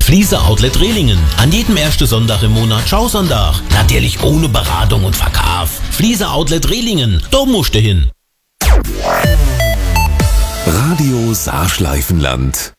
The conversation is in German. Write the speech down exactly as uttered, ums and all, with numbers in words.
Fliese Outlet Rehlingen. An jedem ersten Sonntag im Monat Schausonntag. Natürlich ohne Beratung und Verkauf. Fliese Outlet Rehlingen. Da musst du hin. Radio Saarschleifenland.